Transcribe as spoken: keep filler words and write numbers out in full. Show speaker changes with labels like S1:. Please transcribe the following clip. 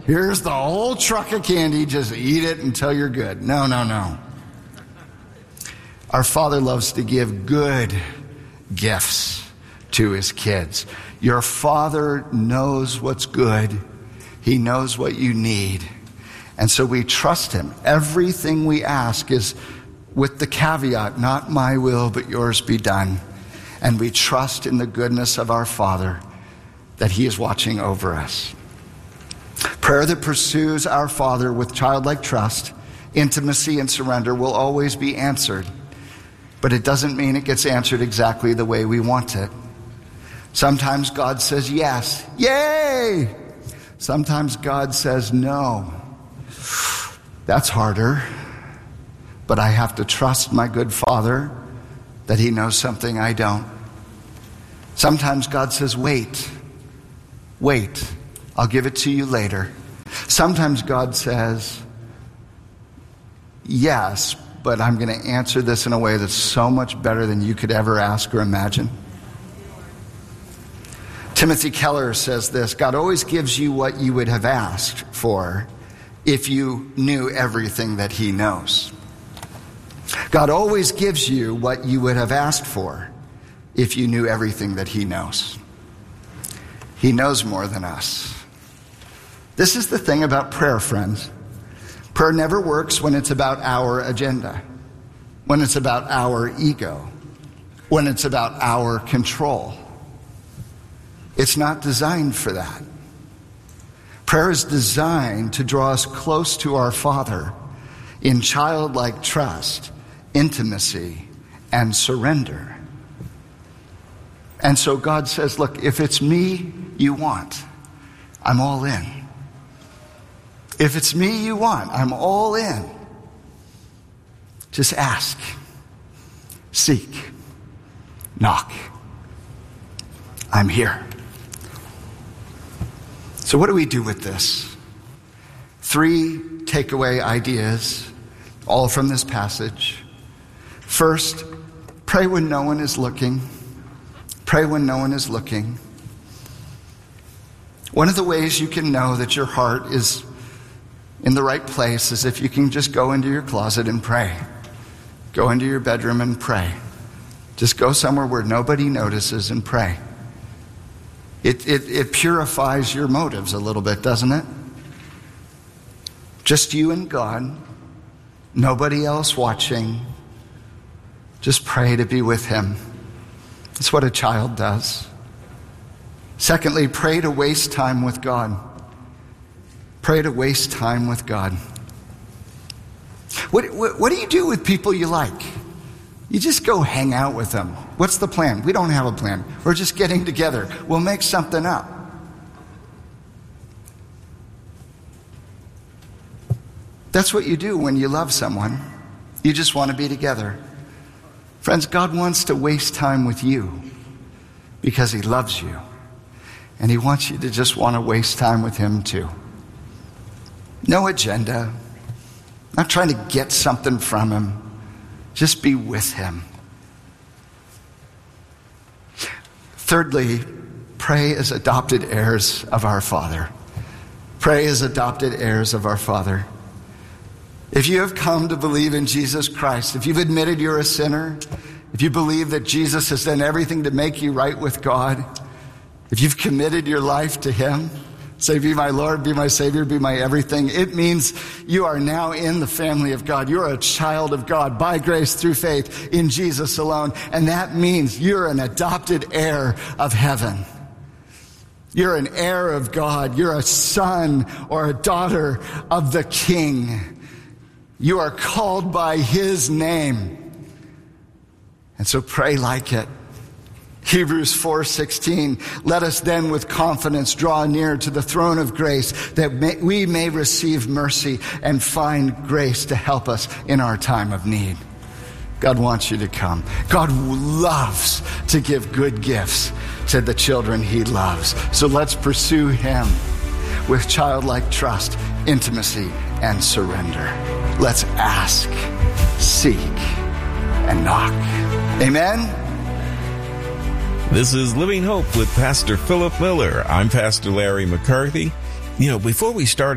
S1: Here's the whole truck of candy. Just eat it until you're good. No, no, no. Our Father loves to give good gifts to his kids. Your Father knows what's good. He knows what you need. And so we trust him. Everything we ask is with the caveat, not my will, but yours be done. And we trust in the goodness of our Father that he is watching over us. Prayer that pursues our Father with childlike trust, intimacy, and surrender will always be answered. But it doesn't mean it gets answered exactly the way we want it. Sometimes God says yes. Yay! Sometimes God says no. That's harder. But I have to trust my good Father that he knows something I don't. Sometimes God says, wait. Wait. I'll give it to you later. Sometimes God says, yes, but I'm going to answer this in a way that's so much better than you could ever ask or imagine. Timothy Keller says this: God always gives you what you would have asked for if you knew everything that he knows. God always gives you what you would have asked for if you knew everything that he knows. He knows more than us. This is the thing about prayer, friends. Prayer never works when it's about our agenda, when it's about our ego, when it's about our control. It's not designed for that. Prayer is designed to draw us close to our Father in childlike trust, intimacy, and surrender. And so God says, look, if it's me you want, I'm all in. If it's me you want, I'm all in. Just ask, seek, knock. I'm here. So what do we do with this? Three takeaway ideas, all from this passage. First, pray when no one is looking. Pray when no one is looking. One of the ways you can know that your heart is in the right place is if you can just go into your closet and pray. Go into your bedroom and pray. Just go somewhere where nobody notices and pray. It, it, it purifies your motives a little bit, doesn't it? Just you and God, nobody else watching. Just pray to be with him. That's what a child does. Secondly, pray to waste time with God. Pray to waste time with God. What, what, what do you do with people you like? You just go hang out with them. What's the plan? We don't have a plan. We're just getting together. We'll make something up. That's what you do when you love someone. You just want to be together. Friends, God wants to waste time with you because he loves you. And he wants you to just want to waste time with him too. No agenda. Not trying to get something from him. Just be with him. Thirdly, pray as adopted heirs of our Father. Pray as adopted heirs of our Father. If you have come to believe in Jesus Christ, if you've admitted you're a sinner, if you believe that Jesus has done everything to make you right with God, if you've committed your life to him, say, be my Lord, be my Savior, be my everything, it means you are now in the family of God. You're a child of God by grace through faith in Jesus alone. And that means you're an adopted heir of heaven. You're an heir of God. You're a son or a daughter of the King. You are called by his name. And so pray like it. Hebrews four sixteen, let us then with confidence draw near to the throne of grace that may, we may receive mercy and find grace to help us in our time of need. God wants you to come. God loves to give good gifts to the children he loves. So let's pursue him with childlike trust, intimacy, and surrender. Let's ask, seek, and knock. Amen?
S2: This is Living Hope with Pastor Philip Miller. I'm Pastor Larry McCarthy. You know, before we start